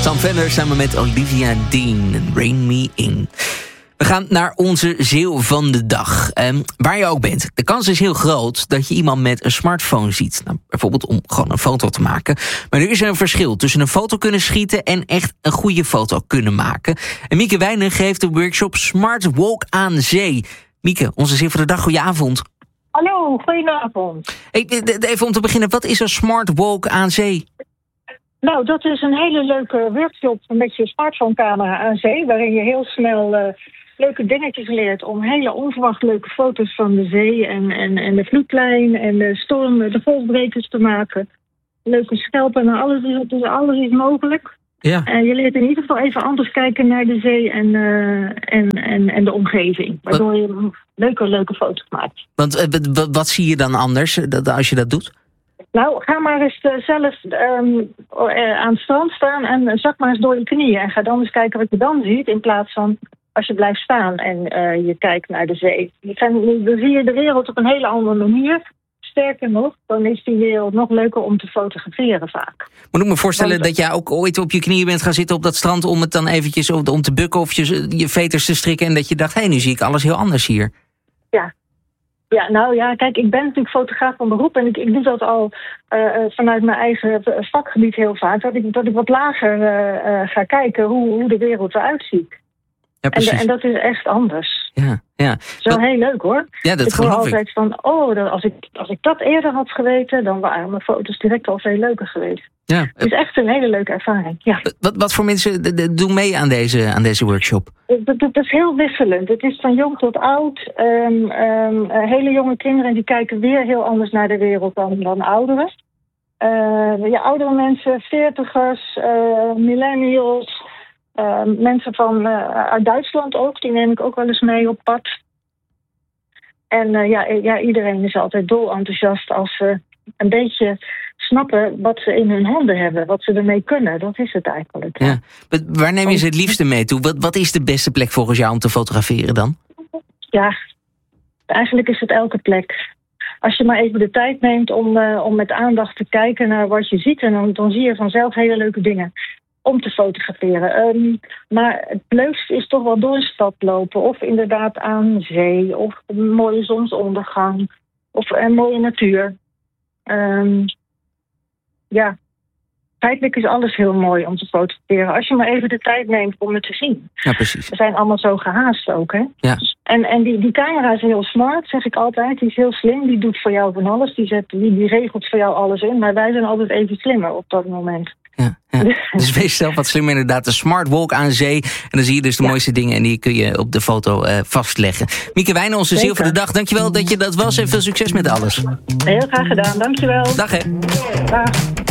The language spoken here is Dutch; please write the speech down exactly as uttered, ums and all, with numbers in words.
Sam Fender samen met Olivia Dean en Rain Me In. We gaan naar onze Zeeuw van de dag. Um, waar je ook bent. De kans is heel groot dat je iemand met een smartphone ziet. Nou, bijvoorbeeld om gewoon een foto te maken. Maar er is een verschil tussen een foto kunnen schieten en echt een goede foto kunnen maken. En Mieke Wijnen geeft de workshop Smart Walk aan Zee. Mieke, onze Zeeuw van de dag, goedenavond. Hallo, goedenavond. Hey, even om te beginnen, wat is een Smart Walk aan Zee? Nou, dat is een hele leuke workshop met je smartphonecamera aan zee, waarin je heel snel uh, leuke dingetjes leert om hele onverwacht leuke foto's van de zee en, en, en de vloedlijn en de storm, de golfbrekers te maken. Leuke schelpen, nou, alles is, dus alles is mogelijk. Ja. En je leert in ieder geval even anders kijken naar de zee en, uh, en, en, en de omgeving, waardoor je leuke, leuke foto's maakt. Want uh, wat, wat zie je dan anders dat, als je dat doet? Nou, ga maar eens uh, zelf um, uh, aan het strand staan en uh, zak maar eens door je knieën. En ga dan eens kijken wat je dan ziet, in plaats van als je blijft staan en uh, je kijkt naar de zee. Je kan, dan zie je de wereld op een hele andere manier. Sterker nog, dan is die wereld nog leuker om te fotograferen vaak. Moet ik me voorstellen Want, dat jij ook ooit op je knieën bent gaan zitten op dat strand om het dan eventjes om te bukken of je, je veters te strikken en dat je dacht, hé, hey, nu zie ik alles heel anders hier. Ja. Ja, nou ja, kijk, ik ben natuurlijk fotograaf van beroep en ik, ik doe dat al uh, vanuit mijn eigen vakgebied heel vaak. Dat ik, dat ik wat lager uh, uh, ga kijken hoe, hoe de wereld eruit ziet. Ja, en, de, en dat is echt anders. Ja, ja. Dat is wel heel leuk hoor. Ja, dat ik geloof hoor ik. altijd van, oh, dat, als, ik, als ik dat eerder had geweten, dan waren mijn foto's direct al veel leuker geweest. Ja. Het is echt een hele leuke ervaring. Ja. Wat, wat voor mensen doen mee aan deze, aan deze workshop? Dat, dat is heel wisselend. Het is van jong tot oud. Um, um, hele jonge kinderen die kijken weer heel anders naar de wereld dan, dan ouderen. Uh, ja, oudere mensen, veertigers, uh, millennials, uh, mensen van uh, uit Duitsland ook. Die neem ik ook wel eens mee op pad. En uh, ja, ja, iedereen is altijd dol enthousiast als ze een beetje snappen wat ze in hun handen hebben, wat ze ermee kunnen. Dat is het eigenlijk. Ja. Ja. Waar neem je ze het liefste mee toe? Wat, wat is de beste plek volgens jou om te fotograferen dan? Ja, eigenlijk is het elke plek. Als je maar even de tijd neemt om, uh, om met aandacht te kijken naar wat je ziet, en dan, dan zie je vanzelf hele leuke dingen om te fotograferen. Um, maar het leukste is toch wel door een stad lopen, of inderdaad aan zee, of een mooie zonsondergang, of een mooie natuur. Um, ja, feitelijk is alles heel mooi om te fotograferen. Als je maar even de tijd neemt om het te zien. Ja, precies. We zijn allemaal zo gehaast ook, hè? Ja. En, en die, die camera is heel smart, zeg ik altijd. Die is heel slim, die doet voor jou van alles. Die, zet, die, die regelt voor jou alles in. Maar wij zijn altijd even slimmer op dat moment. Ja, ja. Dus wees zelf wat slimmer inderdaad. De Smart Walk aan Zee. En dan zie je dus de ja. mooiste dingen en die kun je op de foto uh, vastleggen. Mieke Wijnen, onze Zeeuw van de dag. Dankjewel dat je dat was en veel succes met alles. Heel graag gedaan, dankjewel. Dag hè. Dag.